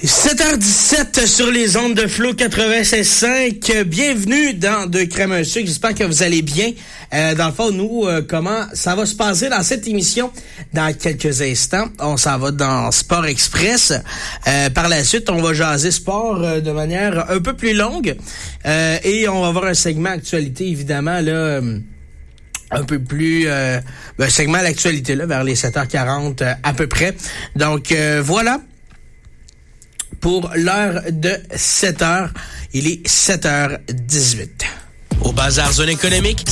7h17 sur les ondes de Flow 96.5. Bienvenue dans De Crème un sucre. J'espère que vous allez bien. Dans le fond, nous, comment ça va se passer dans cette émission? Dans quelques instants, on s'en va dans Sport Express. Par la suite, on va jaser sport de manière un peu plus longue. Et on va avoir un segment actualité, évidemment, là... un peu plus segment à l'actualité là vers les 7h40 à peu près. Donc voilà pour l'heure de 7h. Il est 7h18. Au Bazar Zone économique,